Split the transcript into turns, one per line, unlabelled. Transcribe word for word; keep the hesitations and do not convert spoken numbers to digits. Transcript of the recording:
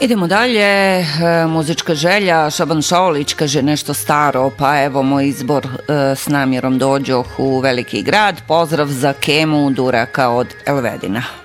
Idemo dalje, muzička želja, Šaban Šaulić kaže nešto staro, pa evo moj izbor s namjerom dođoh u veliki grad, pozdrav za Kemu Duraka od Elvedina.